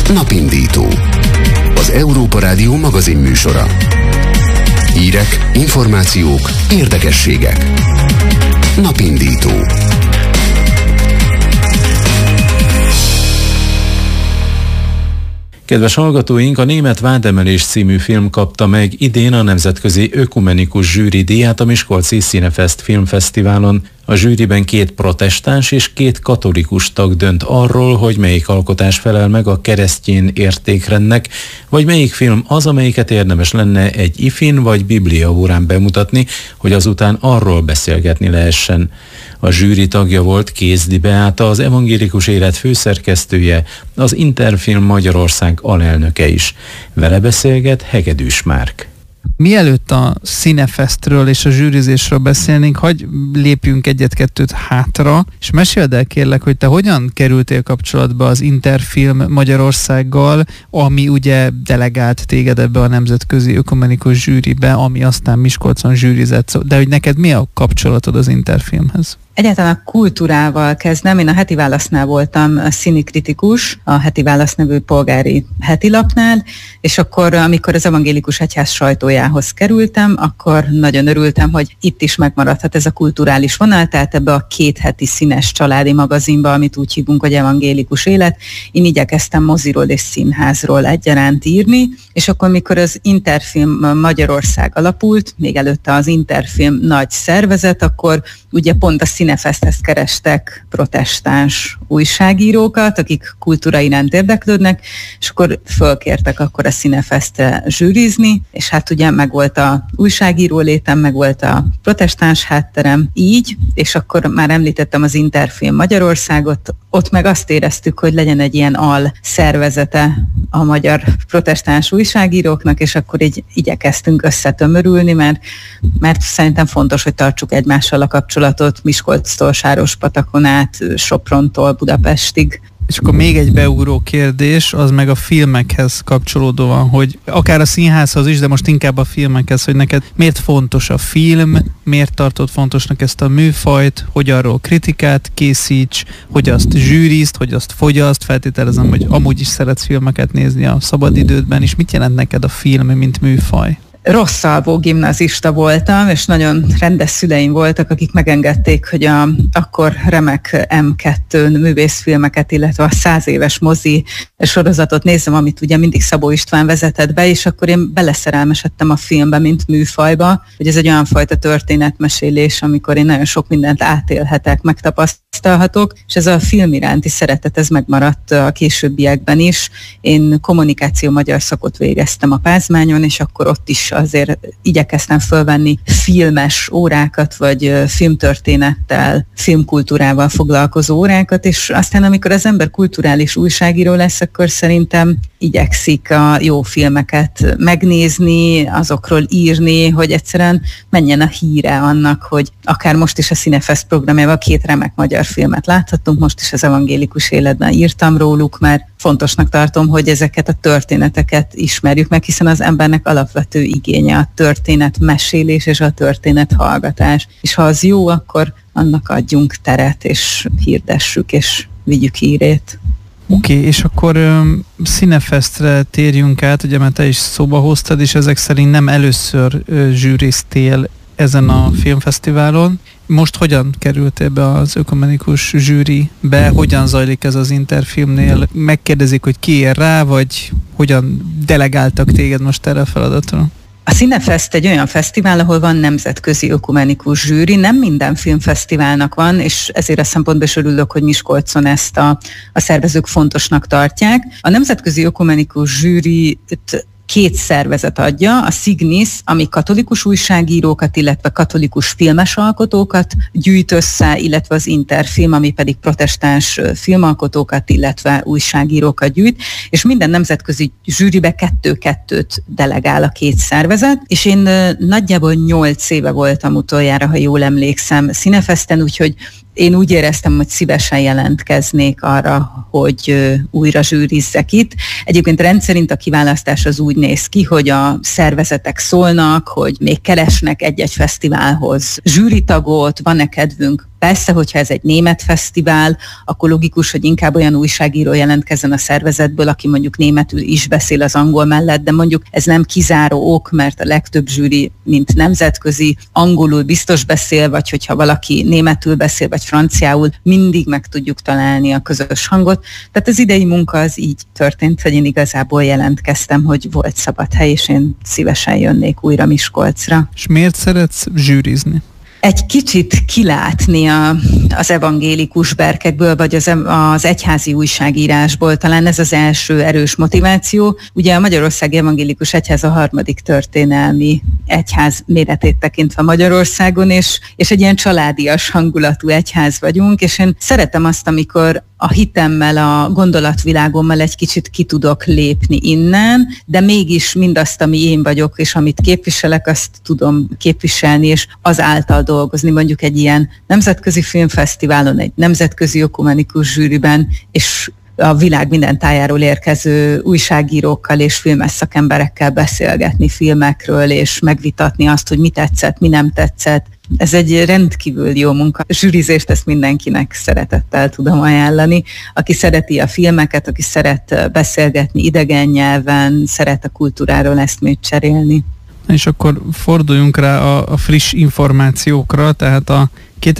Napindító. Az Európa Rádió magazin műsora. Hírek, információk, érdekességek. Napindító. Kedves hallgatóink, a Német Vádemelés című film kapta meg idén a Nemzetközi Ökumenikus Zsűri díját a Miskolci Cinefest Filmfesztiválon. A zsűriben 2 protestáns és 2 katolikus tag dönt arról, hogy melyik alkotás felel meg a keresztény értékrendnek, vagy melyik film az, amelyiket érdemes lenne egy ifin vagy bibliaórán bemutatni, hogy azután arról beszélgetni lehessen. A zsűri tagja volt Kézdi Beáta, az Evangélikus Élet főszerkesztője, az Interfilm Magyarország alelnöke is. Vele beszélget Hegedűs Márk. Mielőtt a Cinefestről és a zsűrizésről beszélnénk, hagyj lépjünk egyet-kettőt hátra, és meséld el kérlek, hogy te hogyan kerültél kapcsolatba az Interfilm Magyarországgal, ami ugye delegált téged ebbe a Nemzetközi Ökumenikus Zsűribe, ami aztán Miskolcon zsűrizett, de hogy neked mi a kapcsolatod az Interfilmhez? Egyáltalán a kultúrával kezdem. Én a Heti Válasznál voltam színikritikus, a Heti Válasz nevű polgári hetilapnál, és akkor, amikor az Evangélikus Egyház sajtójához kerültem, akkor nagyon örültem, hogy itt is megmaradhat ez a kulturális vonal, tehát ebbe a 2 heti színes családi magazinba, amit úgy hívunk, hogy Evangélikus Élet, én igyekeztem moziról és színházról egyaránt írni, és akkor, mikor az Interfilm Magyarország alapult, még előtte az Interfilm nagy szervezet, akkor ugye pont a Cinefesthez kerestek protestáns újságírókat, akik kultúra iránt érdeklődnek, és akkor fölkértek akkor a Cinefestre zsűrizni, és hát ugye megvolt a újságíró létem, megvolt a protestáns hátterem így, és akkor már említettem az Interfilm Magyarországot, ott meg azt éreztük, hogy legyen egy ilyen szervezete a magyar protestáns újságíróknak, és akkor így igyekeztünk összetömörülni, mert szerintem fontos, hogy tartsuk egymással a kapcsolatot Miskolctól Sárospatakon át, Soprontól Budapestig. És akkor még egy beugró kérdés, az meg a filmekhez kapcsolódóan, hogy akár a színházhoz is, de most inkább a filmekhez, hogy neked miért fontos a film, miért tartod fontosnak ezt a műfajt, hogy arról kritikát készíts, hogy azt zsűrizd, hogy azt fogyaszt, feltételezem, hogy amúgy is szeretsz filmeket nézni a szabadidődben, és mit jelent neked a film, mint műfaj? Rosszalvó gimnazista voltam, és nagyon rendes szüleim voltak, akik megengedték, hogy akkor remek M2 művészfilmeket, illetve a 100 éves mozi sorozatot nézzem, amit ugye mindig Szabó István vezetett be, és akkor én beleszerelmesedtem a filmbe, mint műfajba, hogy ez egy olyan fajta történetmesélés, amikor én nagyon sok mindent átélhetek, megtapasztalhatok, és ez a film iránti szeretet, ez megmaradt a későbbiekben is. Én kommunikáció magyar szakot végeztem a Pázmányon, és akkor ott is azért igyekeztem fölvenni filmes órákat, vagy filmtörténettel, filmkultúrával foglalkozó órákat, és aztán amikor az ember kulturális újságíró lesz, akkor szerintem igyekszik a jó filmeket megnézni, azokról írni, hogy egyszerűen menjen a híre annak, hogy akár most is a Cinefest programjával 2 remek magyar filmet láthattunk, most is az Evangélikus Életben írtam róluk, mert fontosnak tartom, hogy ezeket a történeteket ismerjük meg, hiszen az embernek alapvető igénye a történetmesélés és a történethallgatás. És ha az jó, akkor annak adjunk teret, és hirdessük, és vigyük hírét. Oké, és akkor Cinefestre térjünk át, ugye mert te is szóba hoztad, és ezek szerint nem először zsűriztél ezen a filmfesztiválon. Most hogyan kerültél be az ökumenikus zsűribe? Hogyan zajlik ez az Interfilmnél? Megkérdezik, hogy ki ér rá, vagy hogyan delegáltak téged most erre a feladatra? A Cinefest egy olyan fesztivál, ahol van nemzetközi ökumenikus zsűri, nem minden filmfesztiválnak van, és ezért a szempontból is örülök, hogy Miskolcon ezt a szervezők fontosnak tartják. A nemzetközi ökumenikus zsűrit 2 szervezet adja, a Signis, ami katolikus újságírókat, illetve katolikus filmes alkotókat gyűjt össze, illetve az Interfilm, ami pedig protestáns filmalkotókat, illetve újságírókat gyűjt, és minden nemzetközi zsűribe 2-2-t delegál a 2 szervezet, és én nagyjából 8 éve voltam utoljára, ha jól emlékszem, Cinefesten, úgyhogy én úgy éreztem, hogy szívesen jelentkeznék arra, hogy újra zsűrizzek itt. Egyébként rendszerint a kiválasztás az úgy néz ki, hogy a szervezetek szólnak, hogy még keresnek egy-egy fesztiválhoz zsűritagot, van-e kedvünk Persze, hogyha ez egy német fesztivál, akkor logikus, hogy inkább olyan újságíró jelentkezzen a szervezetből, aki mondjuk németül is beszél az angol mellett, de mondjuk ez nem kizáró ok, mert a legtöbb zsűri, mint nemzetközi, angolul biztos beszél, vagy hogyha valaki németül beszél, vagy franciául, mindig meg tudjuk találni a közös hangot. Tehát az idei munka az így történt, hogy én igazából jelentkeztem, hogy volt szabad hely, és én szívesen jönnék újra Miskolcra. És miért szeretsz zsűrizni? Egy kicsit kilátni az evangélikus berkekből, vagy az egyházi újságírásból. Talán ez az első erős motiváció. Ugye a Magyarországi Evangélikus Egyház a harmadik történelmi egyház méretét tekintve Magyarországon, és egy ilyen családias hangulatú egyház vagyunk, és én szeretem azt, amikor a hitemmel, a gondolatvilágommal egy kicsit ki tudok lépni innen, de mégis mindazt, ami én vagyok, és amit képviselek, azt tudom képviselni, és azáltal dolgozni mondjuk egy ilyen nemzetközi filmfesztiválon, egy nemzetközi ökumenikus zsűriben, és a világ minden tájáról érkező újságírókkal és filmes szakemberekkel beszélgetni filmekről, és megvitatni azt, hogy mi tetszett, mi nem tetszett. Ez egy rendkívül jó munka. A zsűrizést ezt mindenkinek szeretettel tudom ajánlani. Aki szereti a filmeket, aki szeret beszélgetni idegen nyelven, szeret a kultúráról eszmét cserélni. És akkor forduljunk rá a friss információkra, tehát a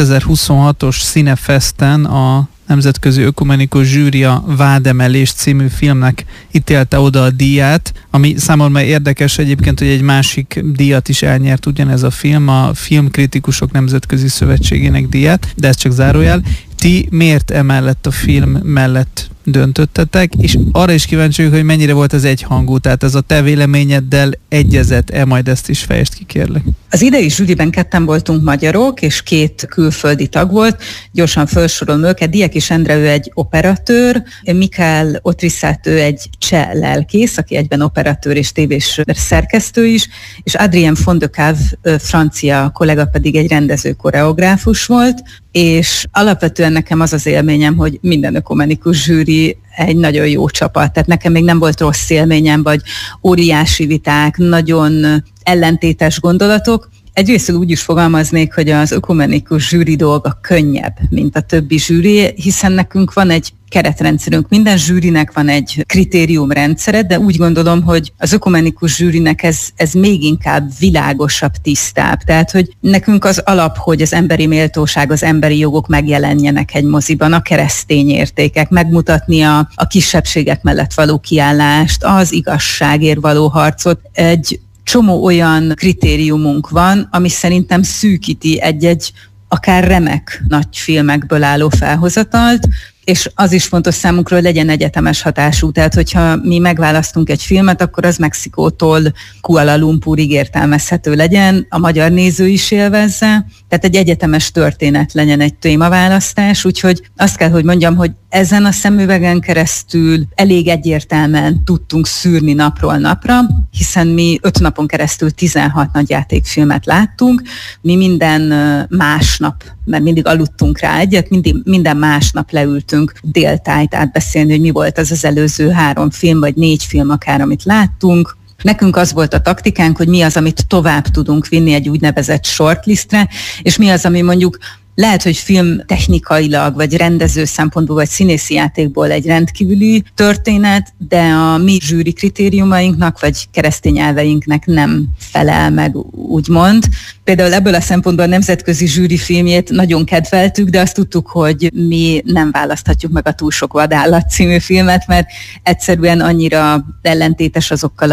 2026-os Cinefesten a Nemzetközi Ökumenikus Zsűri a Vádemelés című filmnek ítélte oda a díját, ami számomra érdekes egyébként, hogy egy másik díjat is elnyert ugyanez a film, a Filmkritikusok Nemzetközi Szövetségének díját, de ez csak zárójel. Ti miért emellett a film mellett döntöttetek, és arra is kíváncsi vagyok, hogy mennyire volt az egyhangú, tehát ez a te véleményeddel egyezett-e, majd ezt is fejtsd ki, kérlek. Az idei zsűriben ketten voltunk magyarok, és 2 külföldi tag volt, gyorsan felsorolom őket. Diekis Endre, ő egy operatőr, Mikael Otrissát, ő egy cseh lelkész, aki egyben operatőr és tévés szerkesztő is, és Adrien Fondecave, francia kollega pedig egy rendező koreográfus volt, és alapvetően nekem az az élményem, hogy minden ökumenikus zsűri egy nagyon jó csapat. Tehát nekem még nem volt rossz élményem, vagy óriási viták, nagyon ellentétes gondolatok. Egyrészt úgy is fogalmaznék, hogy az ökumenikus zsűri dolga könnyebb, mint a többi zsűri, hiszen nekünk van egy keretrendszerünk. Minden zsűrinek van egy kritériumrendszere, de úgy gondolom, hogy az ökumenikus zsűrinek ez még inkább világosabb, tisztább. Tehát, hogy nekünk az alap, hogy az emberi méltóság, az emberi jogok megjelenjenek egy moziban, a keresztény értékek, megmutatni a kisebbségek mellett való kiállást, az igazságért való harcot. Egy csomó olyan kritériumunk van, ami szerintem szűkíti egy akár remek nagy filmekből álló felhozatalt, és az is fontos számunkra, hogy legyen egyetemes hatású. Tehát, hogyha mi megválasztunk egy filmet, akkor az Mexikótól Kuala Lumpurig értelmezhető legyen, a magyar néző is élvezze, tehát egy egyetemes történet legyen egy témaválasztás, úgyhogy azt kell, hogy mondjam, hogy ezen a szemüvegen keresztül elég egyértelműen tudtunk szűrni napról napra, hiszen mi 5 napon keresztül 16 nagyjátékfilmet láttunk, mi minden másnap, mert mindig aludtunk rá egyet, minden másnap leültünk déltájt átbeszélni, hogy mi volt az előző 3 film, vagy 4 film akár, amit láttunk. Nekünk az volt a taktikánk, hogy mi az, amit tovább tudunk vinni egy úgynevezett shortlistre, és mi az, ami mondjuk lehet, hogy filmtechnikailag, vagy rendező szempontból, vagy színészi játékból egy rendkívüli történet, de a mi zsűri kritériumainknak, vagy keresztény elveinknek nem felel meg, úgymond. Például ebből a szempontból a nemzetközi zsűri filmjét nagyon kedveltük, de azt tudtuk, hogy mi nem választhatjuk meg a Túl sok vadállat című filmet, mert egyszerűen annyira ellentétes azokkal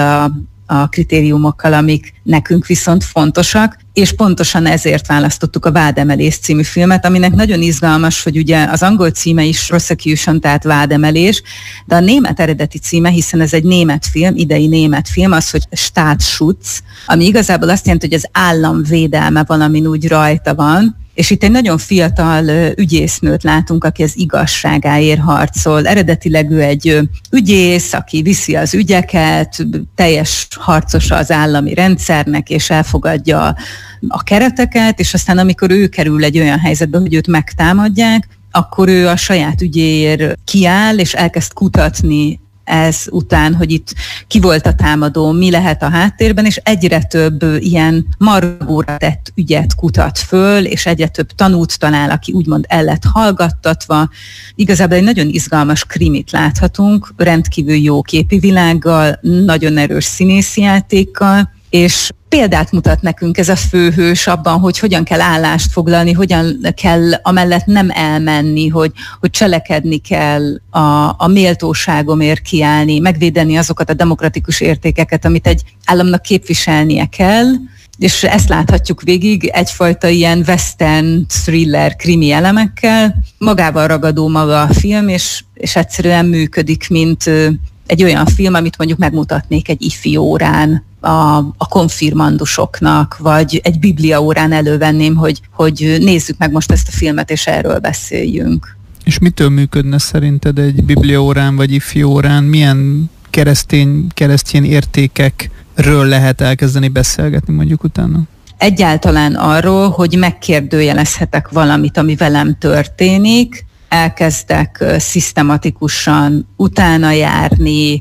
a kritériumokkal, amik nekünk viszont fontosak, és pontosan ezért választottuk a Vádemelés című filmet, aminek nagyon izgalmas, hogy ugye az angol címe is Prosecution, tehát vádemelés, de a német eredeti címe, hiszen ez egy német film, idei német film, az, hogy Staatsschutz, ami igazából azt jelenti, hogy az állam védelme valamin úgy rajta van, és itt egy nagyon fiatal ügyésznőt látunk, aki az igazságáért harcol. Eredetileg ő egy ügyész, aki viszi az ügyeket, teljes harcosa az állami rendszernek, és elfogadja a kereteket, és aztán amikor ő kerül egy olyan helyzetbe, hogy őt megtámadják, akkor ő a saját ügyéért kiáll, és elkezd kutatni ez után, hogy itt ki volt a támadó, mi lehet a háttérben, és egyre több ilyen margóra tett ügyet kutat föl, és egyre több tanút talál, aki úgymond el lett hallgattatva. Igazából egy nagyon izgalmas krimit láthatunk, rendkívül jó képi világgal, nagyon erős színészi játékkal, és példát mutat nekünk ez a főhős abban, hogy hogyan kell állást foglalni, hogyan kell amellett nem elmenni, hogy cselekedni kell, a méltóságomért kiállni, megvédeni azokat a demokratikus értékeket, amit egy államnak képviselnie kell, és ezt láthatjuk végig egyfajta ilyen western, thriller, krimi elemekkel. Magával ragadó maga a film, és egyszerűen működik, mint egy olyan film, amit mondjuk megmutatnék egy ifi órán a konfirmandusoknak, vagy egy biblia órán elővenném, hogy nézzük meg most ezt a filmet, és erről beszéljünk. És mitől működne szerinted egy biblia órán, vagy ifi órán? Milyen keresztény értékekről lehet elkezdeni beszélgetni mondjuk utána? Egyáltalán arról, hogy megkérdőjelezhetek valamit, ami velem történik, elkezdek szisztematikusan utána járni,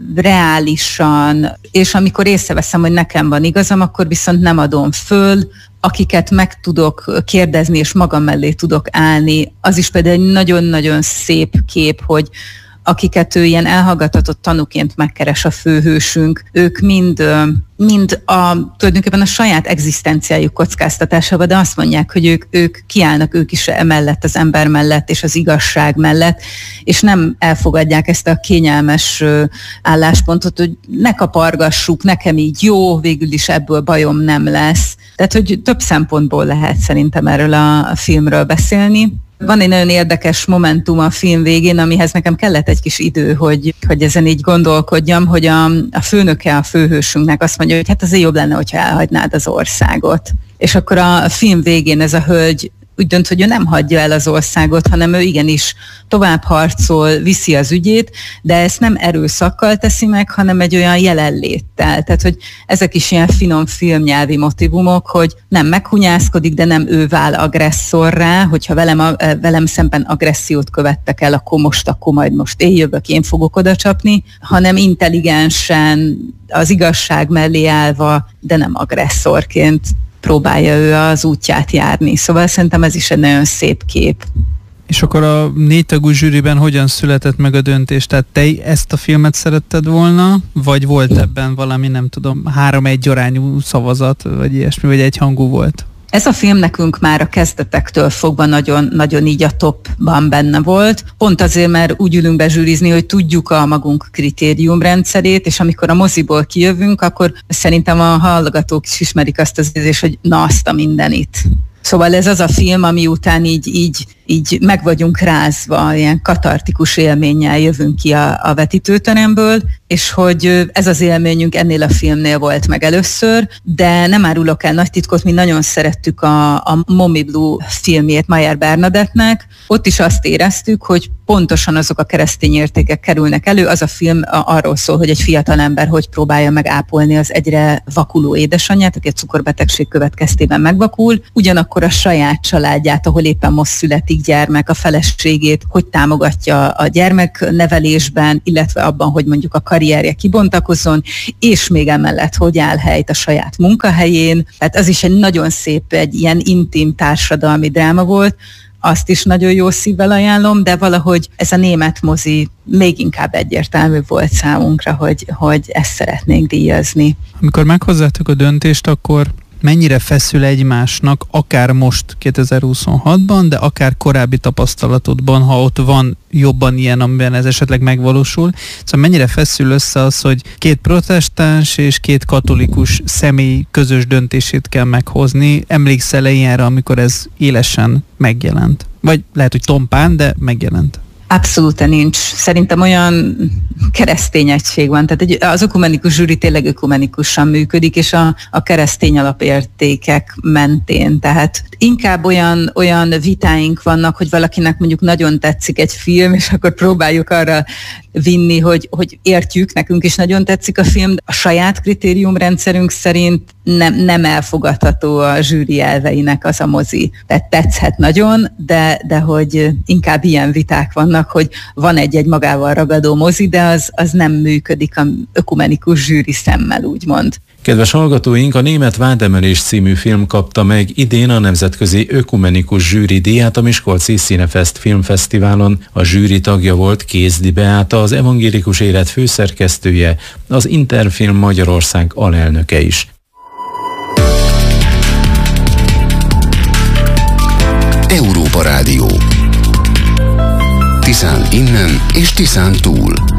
reálisan, és amikor észreveszem, hogy nekem van igazam, akkor viszont nem adom föl, akiket meg tudok kérdezni, és magam mellé tudok állni. Az is például egy nagyon-nagyon szép kép, hogy akiket ő ilyen elhallgatatott tanúként megkeres a főhősünk, ők mind tulajdonképpen a saját egzisztenciájuk kockáztatásában, de azt mondják, hogy ők kiállnak ők is emellett, az ember mellett és az igazság mellett, és nem elfogadják ezt a kényelmes álláspontot, hogy ne kapargassuk, nekem így jó, végül is ebből bajom nem lesz. Tehát, hogy több szempontból lehet szerintem erről a filmről beszélni. Van egy nagyon érdekes momentum a film végén, amihez nekem kellett egy kis idő, hogy ezen így gondolkodjam, hogy a főnöke a főhősünknek azt mondja, hogy hát azért jobb lenne, hogyha elhagynád az országot. És akkor a film végén ez a hölgy úgy dönt, hogy ő nem hagyja el az országot, hanem ő igenis tovább harcol, viszi az ügyét, de ezt nem erőszakkal teszi meg, hanem egy olyan jelenléttel. Tehát, hogy ezek is ilyen finom filmnyelvi motivumok, hogy nem meghunyászkodik, de nem ő vál agresszorrá, hogyha velem szemben agressziót követtek el, akkor majd én jövök, én fogok oda csapni, hanem intelligensen, az igazság mellé állva, de nem agresszorként próbálja ő az útját járni. Szóval szerintem ez is egy nagyon szép kép. És akkor a 4 tagú zsűriben hogyan született meg a döntés? Tehát te ezt a filmet szeretted volna, vagy volt ebben valami, nem tudom, 3-1 arányú szavazat, vagy ilyesmi, vagy egyhangú volt? Ez a film nekünk már a kezdetektől fogva nagyon, nagyon így a topban benne volt. Pont azért, mert úgy ülünk bezsűrizni, hogy tudjuk a magunk kritériumrendszerét, és amikor a moziból kijövünk, akkor szerintem a hallgatók is ismerik azt az érzést, hogy na azt a mindenit. Szóval ez az a film, ami után így meg vagyunk rázva, ilyen katartikus élménnyel jövünk ki a vetítőteremből, és hogy ez az élményünk ennél a filmnél volt meg először, de nem árulok el nagy titkot, mi nagyon szerettük a Mommy Blue filmjét Mayer Bernadettnek. Ott is azt éreztük, hogy pontosan azok a keresztény értékek kerülnek elő. Az a film arról szól, hogy egy fiatalember hogy próbálja meg ápolni az egyre vakuló édesanyját, aki a cukorbetegség következtében megvakul, ugyanakkor a saját családját, ahol éppen most születik gyermek, a feleségét, hogy támogatja a gyermeknevelésben, illetve abban, hogy mondjuk a karrierje kibontakozzon, és még emellett hogy áll helyt a saját munkahelyén. Tehát az is egy nagyon szép, egy ilyen intim társadalmi dráma volt, azt is nagyon jó szívvel ajánlom, de valahogy ez a német mozi még inkább egyértelmű volt számunkra, hogy ezt szeretnénk díjazni. Amikor meghozzátok a döntést, akkor mennyire feszül egymásnak, akár most 2026-ban, de akár korábbi tapasztalatodban, ha ott van jobban ilyen, amiben ez esetleg megvalósul. Szóval mennyire feszül össze az, hogy 2 protestáns és 2 katolikus személy közös döntését kell meghozni. Emlékszel-e ilyenre, amikor ez élesen megjelent? Vagy lehet, hogy tompán, de megjelent. Abszolút nincs. Szerintem olyan keresztény egység van. Tehát az ökumenikus zsűri tényleg ökumenikusan működik, és a keresztény alapértékek mentén. Tehát inkább olyan vitáink vannak, hogy valakinek mondjuk nagyon tetszik egy film, és akkor próbáljuk arra vinni, hogy értjük, nekünk is nagyon tetszik a film, a saját kritériumrendszerünk szerint nem elfogadható a zsűri elveinek az a mozi. Tehát tetszhet nagyon, de hogy inkább ilyen viták vannak, hogy van egy magával ragadó mozi, de az nem működik a ökumenikus zsűri szemmel, úgymond. Kedves hallgatóink, a Német Vádemelés című film kapta meg idén a Nemzetközi Ökumenikus Zsűri díját a Miskolci Cinefest Filmfesztiválon. A zsűri tagja volt Kézdi Beáta, az Evangélikus Élet főszerkesztője, az Interfilm Magyarország alelnöke is. Európa Rádió. Tiszán innen és Tiszán túl.